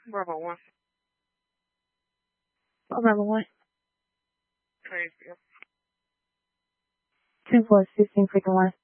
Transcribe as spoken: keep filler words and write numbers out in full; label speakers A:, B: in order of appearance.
A: Bravo one.
B: Oh, Bravo one.
A: Crazy.
B: Ten four sixteen freaking one.